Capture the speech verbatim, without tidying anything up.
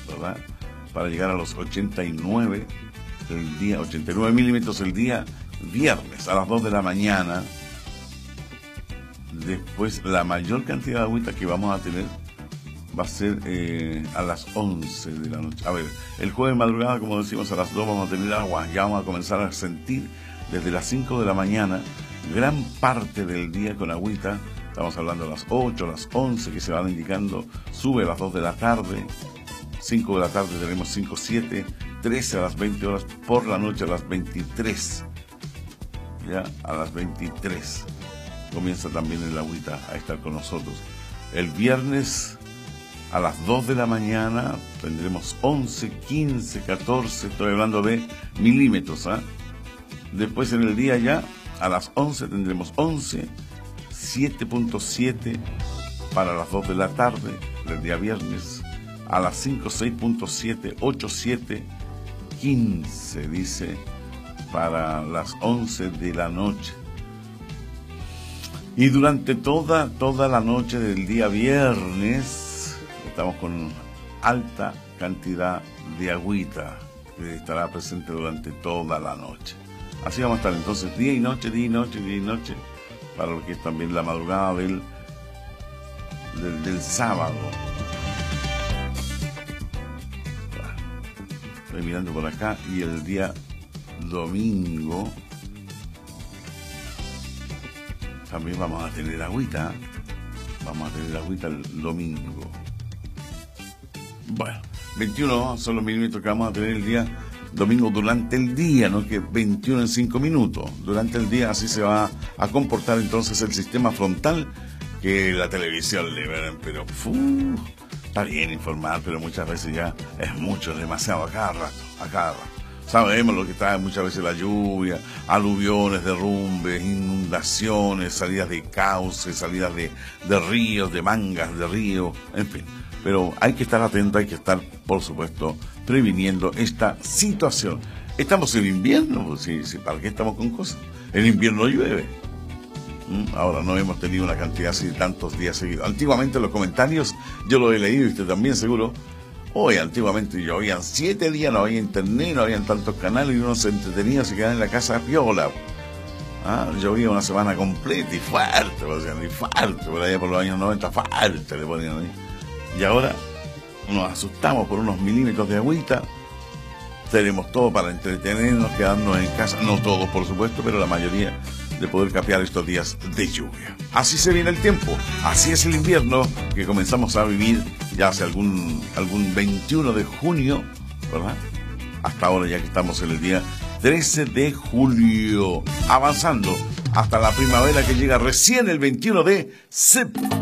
¿verdad? Para llegar a los ochenta y nueve el día, ochenta y nueve milímetros el día viernes a las dos de la mañana. Después la mayor cantidad de agüita que vamos a tener va a ser eh, a las once de la noche. A ver, el jueves madrugada, como decimos, a las dos vamos a tener agua. Ya vamos a comenzar a sentir desde las cinco de la mañana gran parte del día con agüita. Estamos hablando de las ocho, las once que se van indicando. Sube a las dos de la tarde. cinco de la tarde tenemos cinco, siete, trece a las veinte horas. Por la noche a las veintitrés. Ya, a las veintitrés. Comienza también el agüita a estar con nosotros. El viernes a las dos de la mañana tendremos once, quince, catorce, estoy hablando de milímetros. ¿eh? Después en el día ya, a las once tendremos once, siete punto siete para las dos de la tarde del día viernes. A las cinco, seis punto siete, ocho, siete, quince, dice, para las once de la noche. Y durante toda, toda la noche del día viernes estamos con alta cantidad de agüita que estará presente durante toda la noche. Así vamos a estar entonces día y noche, día y noche, día y noche, para lo que es también la madrugada del, del, del sábado. Estoy mirando por acá y el día domingo también vamos a tener agüita. Vamos a tener agüita el domingo. Bueno, veintiuno son los milímetros que vamos a tener el día domingo durante el día, no que veintiuno en cinco minutos. Durante el día así se va a comportar entonces el sistema frontal que la televisión le ven, pero fu, está bien informar, pero muchas veces ya es mucho, demasiado, a cada rato, a cada rato. Sabemos lo que trae muchas veces la lluvia, aluviones, derrumbes, inundaciones, salidas de cauces, salidas de, de ríos, de mangas de ríos, en fin. Pero hay que estar atento, hay que estar, por supuesto, previniendo esta situación. Estamos en invierno, pues, sí, sí, ¿para qué estamos con cosas? En invierno llueve. ¿Mm? Ahora no hemos tenido una cantidad así de tantos días seguidos. Antiguamente los comentarios, yo lo he leído y usted también seguro. Hoy, antiguamente llovían siete días, no había internet, no habían tantos canales y uno se entretenía, se quedaba en la casa a piola. ¿Ah? Llovía una semana completa y fuerte, o sea, y fuerte, por allá por los años noventa, fuerte le ponían ahí. Y ahora nos asustamos por unos milímetros de agüita. Tenemos todo para entretenernos, quedarnos en casa, no todos por supuesto, pero la mayoría, de poder capear estos días de lluvia. Así se viene el tiempo, así es el invierno que comenzamos a vivir ya hace algún, algún veintiuno de junio, ¿verdad? Hasta ahora ya que estamos en el día trece de julio, avanzando hasta la primavera que llega recién el veintiuno de septiembre.